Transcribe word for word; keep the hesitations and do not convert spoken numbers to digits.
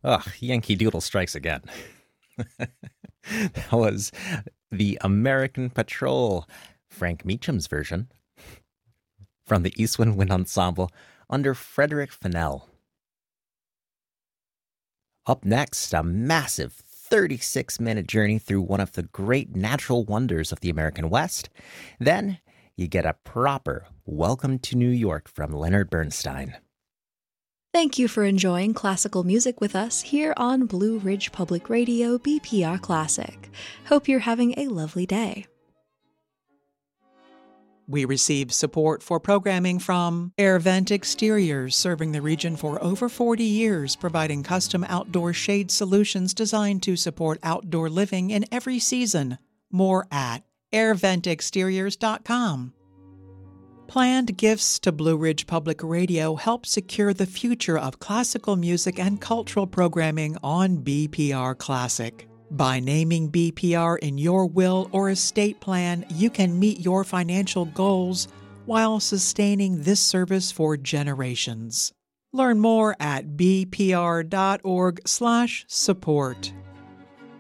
Ugh, Yankee Doodle strikes again. That was the American Patrol, Frank Meacham's version, from the Eastwind Wind Ensemble under Frederick Fennell. Up next, a massive thirty-six minute journey through one of the great natural wonders of the American West. Then you get a proper Welcome to New York from Leonard Bernstein. Thank you for enjoying classical music with us here on Blue Ridge Public Radio B P R Classic. Hope you're having a lovely day. We receive support for programming from AirVent Exteriors, serving the region for over forty years, providing custom outdoor shade solutions designed to support outdoor living in every season. More at air vent exteriors dot com. Planned gifts to Blue Ridge Public Radio help secure the future of classical music and cultural programming on B P R Classic. By naming B P R in your will or estate plan, you can meet your financial goals while sustaining this service for generations. Learn more at b p r dot org slash support.